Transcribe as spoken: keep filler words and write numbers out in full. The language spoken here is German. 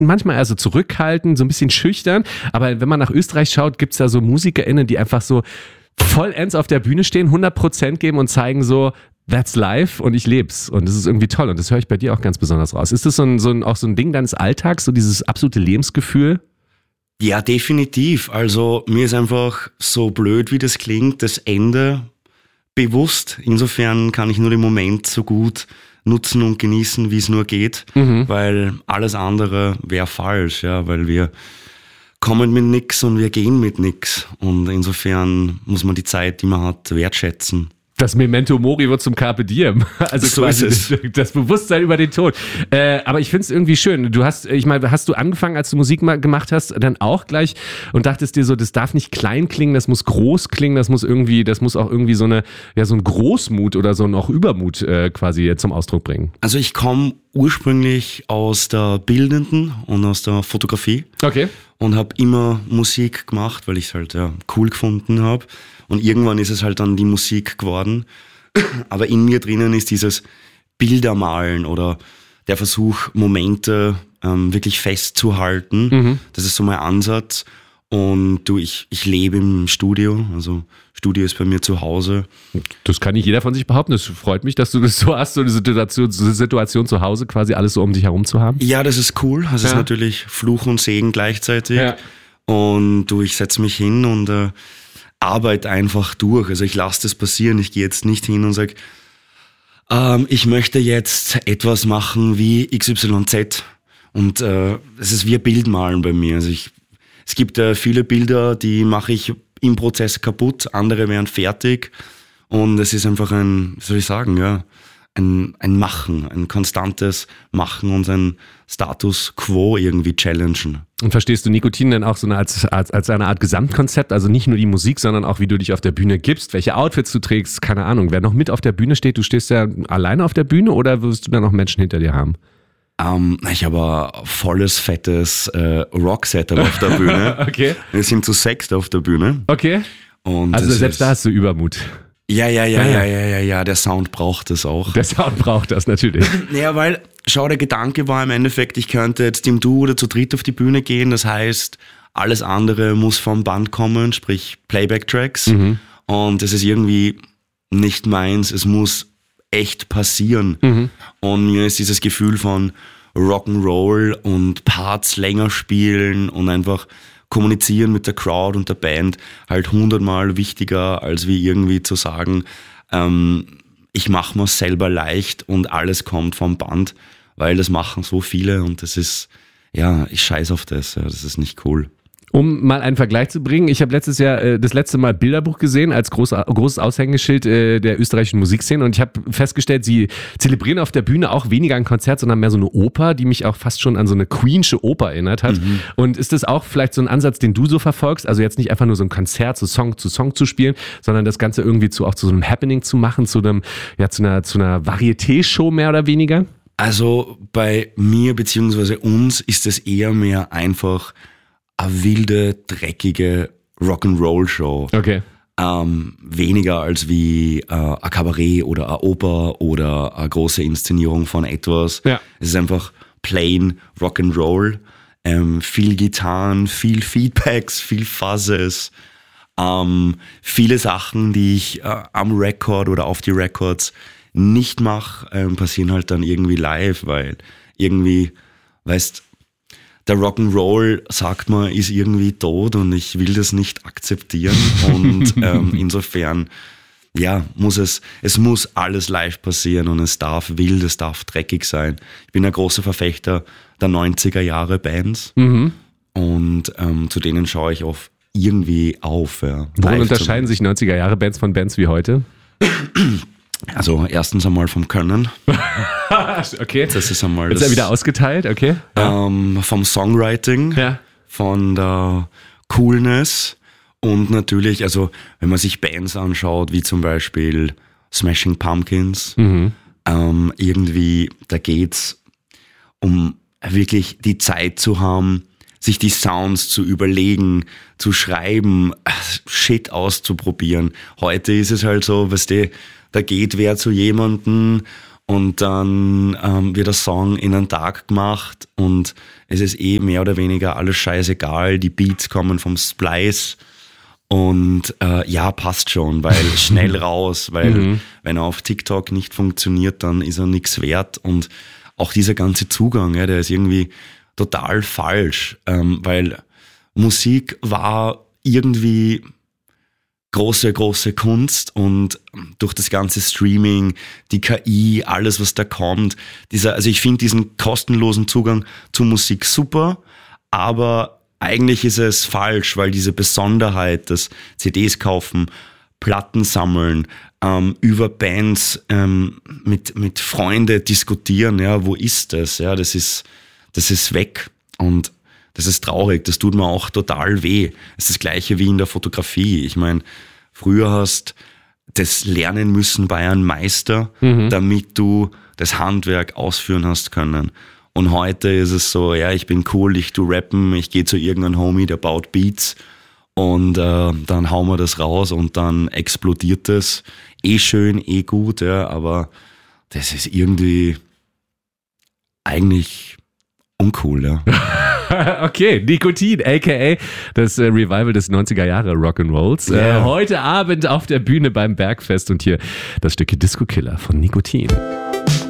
manchmal eher so zurückhaltend, so ein bisschen schüchtern. Aber wenn man nach Österreich schaut, gibt es da so MusikerInnen, die einfach so vollends auf der Bühne stehen, hundert Prozent geben und zeigen so, that's life und ich leb's. Und das ist irgendwie toll. Und das höre ich bei dir auch ganz besonders raus. Ist das so ein, so ein, auch so ein Ding deines Alltags, so dieses absolute Lebensgefühl? Ja, definitiv. Also mir ist einfach so blöd, wie das klingt, das Ende bewusst. Insofern kann ich nur den Moment so gut nutzen und genießen, wie es nur geht, mhm. weil alles andere wäre falsch, ja, weil wir kommen mit nix und wir gehen mit nix. Und insofern muss man die Zeit, die man hat, wertschätzen. Das Memento Mori wird zum Carpe Diem. Also so quasi ist es. Das Bewusstsein über den Tod. Äh, aber ich finde es irgendwie schön. Du hast, ich meine, hast du angefangen, als du Musik mal gemacht hast, dann auch gleich und dachtest dir so, das darf nicht klein klingen, das muss groß klingen, das muss irgendwie, das muss auch irgendwie so eine, ja, so ein Großmut oder so ein auch Übermut äh, quasi zum Ausdruck bringen. Also ich komme ursprünglich aus der Bildenden und aus der Fotografie. Okay. Und habe immer Musik gemacht, weil ich es halt ja, cool gefunden habe. Und irgendwann ist es halt dann die Musik geworden. Aber in mir drinnen ist dieses Bildermalen oder der Versuch, Momente ähm, wirklich festzuhalten. Mhm. Das ist so mein Ansatz. Und du, ich, ich lebe im Studio. Also Studio ist bei mir zu Hause. Das kann nicht jeder von sich behaupten. Das freut mich, dass du das so hast, so eine Situation, so eine Situation zu Hause, quasi alles so um dich herum zu haben. Ja, das ist cool. Das ja. ist natürlich Fluch und Segen gleichzeitig. Ja. Und du, ich setze mich hin und äh, arbeite einfach durch. Also ich lasse das passieren. Ich gehe jetzt nicht hin und sage, ähm, ich möchte jetzt etwas machen wie X Y Z. Und äh, es ist wie ein Bildmalen bei mir. Also ich Es gibt äh, viele Bilder, die mache ich im Prozess kaputt, andere werden fertig und es ist einfach ein, wie soll ich sagen, ja, ein, ein Machen, ein konstantes Machen und ein Status Quo irgendwie challengen. Und verstehst du Nikotin denn auch so eine als, als, als eine Art Gesamtkonzept, also nicht nur die Musik, sondern auch wie du dich auf der Bühne gibst, welche Outfits du trägst, keine Ahnung, wer noch mit auf der Bühne steht, du stehst ja alleine auf der Bühne oder wirst du da noch Menschen hinter dir haben? Um, ich habe ein volles, fettes äh, Rock-Setup auf der Bühne. Okay. Wir sind zu sechst auf der Bühne. Okay. Und also selbst ist, da hast du Übermut. Ja, ja, ja, ja, ja, ja, ja, der Sound braucht das auch. Der Sound braucht das natürlich. Ja, weil, schau, der Gedanke war im Endeffekt, ich könnte jetzt im Duo oder zu dritt auf die Bühne gehen, das heißt, alles andere muss vom Band kommen, sprich Playback-Tracks. Mhm. Und es ist irgendwie nicht meins, es muss echt passieren. Mhm. Und mir ist dieses Gefühl von Rock'n'Roll und Parts länger spielen und einfach kommunizieren mit der Crowd und der Band halt hundertmal wichtiger, als wie irgendwie zu sagen, ähm, ich mache mir selber leicht und alles kommt vom Band, weil das machen so viele und das ist, ja, ich scheiß auf das, ja, das ist nicht cool. Um mal einen Vergleich zu bringen, ich habe letztes Jahr äh, das letzte Mal Bilderbuch gesehen als groß, großes Aushängeschild äh, der österreichischen Musikszene und ich habe festgestellt, sie zelebrieren auf der Bühne auch weniger ein Konzert, sondern mehr so eine Oper, die mich auch fast schon an so eine Queensche Oper erinnert hat. Mhm. Und ist das auch vielleicht so ein Ansatz, den du so verfolgst? Also jetzt nicht einfach nur so ein Konzert, so Song zu Song zu spielen, sondern das Ganze irgendwie zu, auch zu so einem Happening zu machen, zu einem, ja, zu einer, zu einer Varieté-Show mehr oder weniger? Also bei mir beziehungsweise uns ist es eher mehr einfach eine wilde, dreckige Rock'n'Roll-Show. Okay. Ähm, weniger als wie äh, ein Kabarett oder eine Oper oder eine große Inszenierung von etwas. Ja. Es ist einfach plain Rock'n'Roll. Ähm, viel Gitarren, viel Feedbacks, viel Fuzzes. Ähm, viele Sachen, die ich äh, am Record oder auf die Records nicht mache, ähm, passieren halt dann irgendwie live, weil irgendwie, weißt, der Rock'n'Roll, sagt man, ist irgendwie tot und ich will das nicht akzeptieren und ähm, insofern, ja, muss es, es muss alles live passieren und es darf wild, es darf dreckig sein. Ich bin ein großer Verfechter der neunziger Jahre Bands mhm. und ähm, zu denen schaue ich oft irgendwie auf. Ja, worin unterscheiden sich neunziger Jahre Bands von Bands wie heute? Also erstens einmal vom Können. Okay. Das ist einmal Jetzt das, ist er wieder ausgeteilt, okay. Ähm, vom Songwriting, ja. von der Coolness und natürlich, also wenn man sich Bands anschaut, wie zum Beispiel Smashing Pumpkins, mhm. ähm, irgendwie, da geht's um wirklich die Zeit zu haben, sich die Sounds zu überlegen, zu schreiben, Shit auszuprobieren. Heute ist es halt so, weißt du, da geht wer zu jemandem und dann ähm, wird der Song in einen Tag gemacht und es ist eh mehr oder weniger alles scheißegal, die Beats kommen vom Splice und äh, ja, passt schon, weil schnell raus, weil mhm. wenn er auf TikTok nicht funktioniert, dann ist er nichts wert und auch dieser ganze Zugang, ja, der ist irgendwie total falsch, ähm, weil Musik war irgendwie große, große Kunst und durch das ganze Streaming, die K I, alles, was da kommt, dieser, also ich finde diesen kostenlosen Zugang zu Musik super, aber eigentlich ist es falsch, weil diese Besonderheit, das C Ds kaufen, Platten sammeln, ähm, über Bands ähm, mit, mit Freunden diskutieren, ja, wo ist das? Ja, das ist, das ist weg und das ist traurig, das tut mir auch total weh. Es ist das Gleiche wie in der Fotografie. Ich meine, früher hast das lernen müssen bei einem Meister, mhm. damit du das Handwerk ausführen hast können. Und heute ist es so, ja, ich bin cool, ich tu rappen, ich gehe zu irgendeinem Homie, der baut Beats und äh, dann hauen wir das raus und dann explodiert das. Eh schön, eh gut, ja, aber das ist irgendwie eigentlich uncool, ja. Okay, Nikotin, aka das äh, Revival des neunziger Jahre Rock'n'Rolls. Yeah. Äh, heute Abend auf der Bühne beim Bergfest und hier das Stückchen Disco Killer von Nikotin.